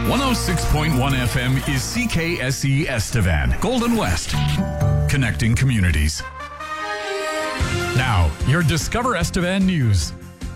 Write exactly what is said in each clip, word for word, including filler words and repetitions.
one oh six point one F M is C K S E Estevan, Golden West, connecting communities. Now, your Discover Estevan news.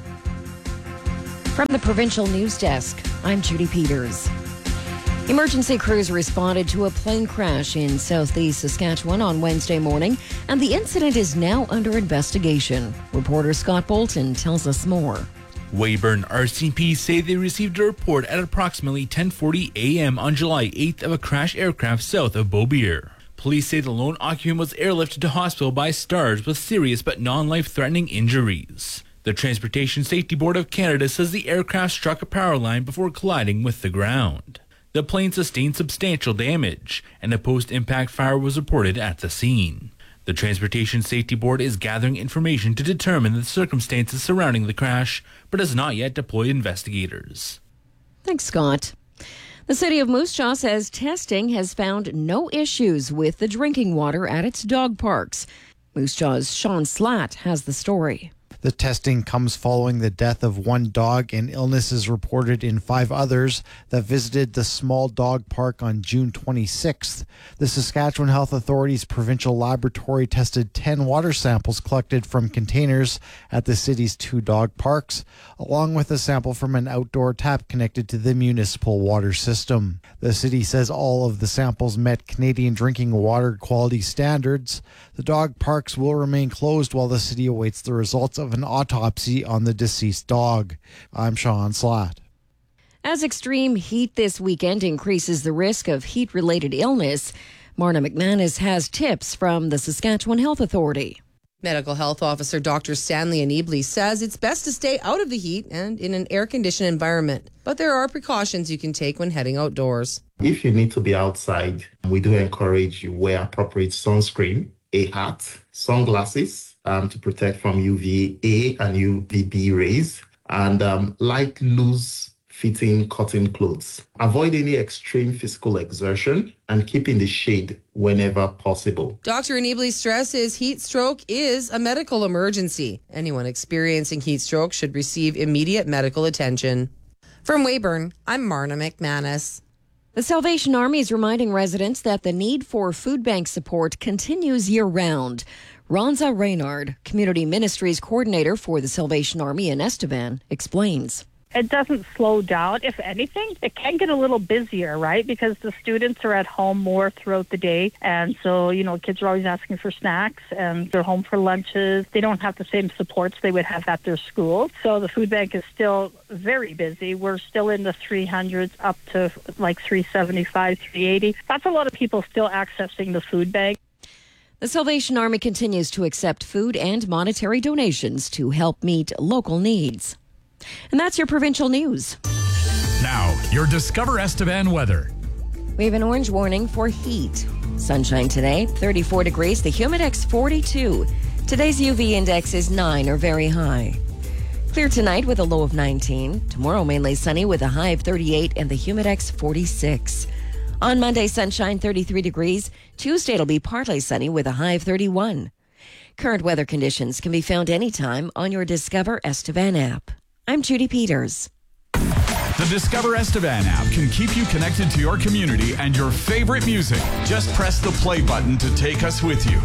From the Provincial News Desk, I'm Judy Peters. Emergency crews responded to a plane crash in southeast Saskatchewan on Wednesday morning, and the incident is now under investigation. Reporter Scott Bolton tells us more. Weyburn R C P say they received a report at approximately ten forty a.m. on July eighth of a crashed aircraft south of Beaubeer. Police say the lone occupant was airlifted to hospital by STARS with serious but non-life-threatening injuries. The Transportation Safety Board of Canada says the aircraft struck a power line before colliding with the ground. The plane sustained substantial damage, and a post-impact fire was reported at the scene. The Transportation Safety Board is gathering information to determine the circumstances surrounding the crash, but has not yet deployed investigators. Thanks, Scott. The city of Moose Jaw says testing has found no issues with the drinking water at its dog parks. Moose Jaw's Sean Slatt has the story. The testing comes following the death of one dog and illnesses reported in five others that visited the small dog park on June twenty-sixth. The Saskatchewan Health Authority's provincial laboratory tested ten water samples collected from containers at the city's two dog parks, along with a sample from an outdoor tap connected to the municipal water system. The city says all of the samples met Canadian drinking water quality standards. The dog parks will remain closed while the city awaits the results of an autopsy on the deceased dog. I'm Sean Slatt. As extreme heat this weekend increases the risk of heat-related illness, Marna McManus has tips from the Saskatchewan Health Authority. Medical Health Officer Doctor Stanley Anibli says it's best to stay out of the heat and in an air-conditioned environment. But there are precautions you can take when heading outdoors. If you need to be outside, we do encourage you wear appropriate sunscreen, a hat, sunglasses, Um, to protect from U V A and U V B rays, and um, light, loose-fitting cotton clothes. Avoid any extreme physical exertion and keep in the shade whenever possible. Doctor Anibli stresses heat stroke is a medical emergency. Anyone experiencing heat stroke should receive immediate medical attention. From Weyburn, I'm Marna McManus. The Salvation Army is reminding residents that the need for food bank support continues year-round. Ronza Reynard, Community Ministries Coordinator for the Salvation Army in Estevan, explains. It doesn't slow down. If anything, it can get a little busier, right? Because the students are at home more throughout the day. And so, you know, kids are always asking for snacks and they're home for lunches. They don't have the same supports they would have at their school. So the food bank is still very busy. We're still in the three hundreds up to like three seventy-five, three eighty. That's a lot of people still accessing the food bank. The Salvation Army continues to accept food and monetary donations to help meet local needs. And that's your provincial news. Now, your Discover Estevan weather. We have an orange warning for heat. Sunshine today, thirty-four degrees, the Humidex forty-two. Today's U V index is nine or very high. Clear tonight with a low of nineteen. Tomorrow mainly sunny with a high of thirty-eight and the Humidex forty-six. On Monday, sunshine, thirty-three degrees. Tuesday, it'll be partly sunny with a high of thirty-one. Current weather conditions can be found anytime on your Discover Estevan app. I'm Judy Peters. The Discover Estevan app can keep you connected to your community and your favorite music. Just press the play button to take us with you.